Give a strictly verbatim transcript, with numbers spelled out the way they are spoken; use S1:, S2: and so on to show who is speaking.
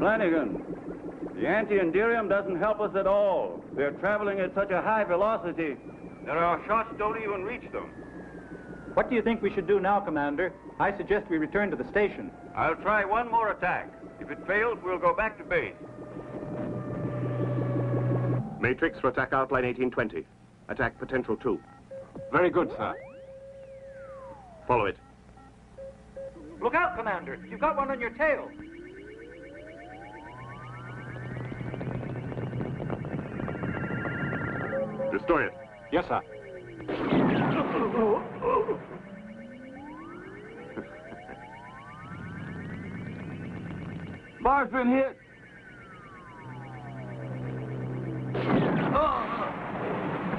S1: Flanagan, the anti-enderium doesn't help us at all. They're traveling at such a high velocity that our shots don't even reach them.
S2: What do you think we should do now, Commander? I suggest we return to the station.
S1: I'll try one more attack. If it fails, we'll go back to base.
S3: Matrix for attack outline eighteen twenty. Attack potential two.
S4: Very good, sir.
S3: Follow it.
S2: Look out, Commander. You've got one on your tail.
S3: Destroy it.
S4: Yes, sir.
S1: Bar's been hit.